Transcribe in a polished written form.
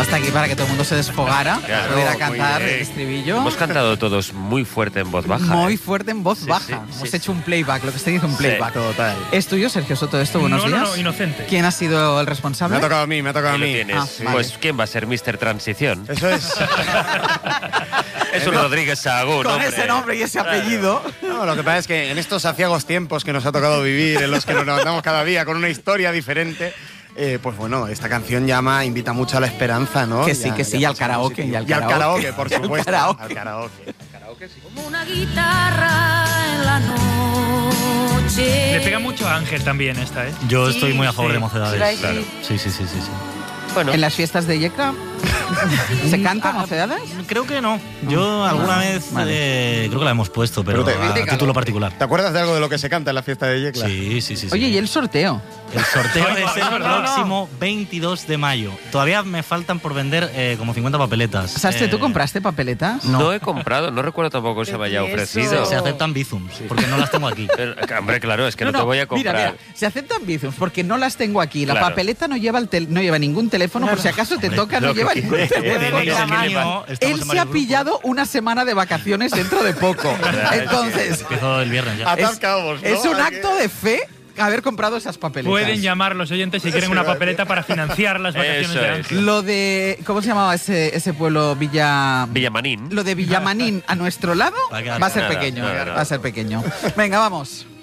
hasta aquí para que todo el mundo se desfogara, Claro, pudiera muy cantar bien. el estribillo. Hemos cantado todos muy fuerte en voz baja. Muy fuerte en voz Sí, baja. sí, Hemos sí, hecho un playback, lo que se dice un playback. Total. ¿Es tuyo, Sergio Soto, esto? Buenos días. No, inocente. ¿Quién ha sido el Me responsable? ha tocado a mí, Ahí lo tienes. vale. Pues ¿quién va a ser Mr. Transición? Eso es. Es un Rodríguez Sahagún, Con hombre. ese nombre y ese apellido. No, lo que pasa es que en estos aciagos tiempos que nos ha tocado vivir, en los que nos levantamos cada día con una historia diferente, pues bueno, esta canción invita mucho a la esperanza, ¿no? Que sí, y al karaoke. Y al karaoke, por Y al supuesto. karaoke. Al karaoke. Como una guitarra en la noche. Le pega mucho a Ángel también esta, ¿eh? Yo estoy muy a favor sí. de Mocedades. Iba a decir. Claro. Sí. Bueno, En las fiestas de Yecla se canta Mocedades. Creo que no. Yo alguna vez creo que la hemos puesto, pero a título particular. ¿Te acuerdas de algo de lo que se canta en la fiesta de Yecla? Sí. Oye, ¿y el sorteo? El sorteo Ay, es el no. próximo 22 de mayo. Todavía me faltan por vender como 50 papeletas. ¿Sabes, tú compraste papeletas? no he comprado, no recuerdo tampoco que se me haya ofrecido. Se aceptan bizums, porque no las tengo aquí. Pero, hombre, claro, es que no, te voy a comprar. Mira, se aceptan bizums porque no las tengo aquí. La Claro. papeleta no lleva ningún teléfono, por si acaso te toca, no lo que lleva quiere. ningún teléfono. Tenéis el Tamaño. mío, estamos Él en se varios ha pillado una semana de vacaciones dentro de poco. Entonces, Empiezo el viernes ya. Atar cabos, ¿no? es un Aquí. acto de fe haber comprado esas papeletas. Pueden llamar los oyentes si quieren una papeleta para financiar las vacaciones Eso de es. Ángel. Lo de... ¿Cómo se llamaba ese pueblo? Villamanín. Lo de Villamanín a nuestro lado Va a quedar va a ser nada, pequeño. nada. Va a ser pequeño. Venga, vamos.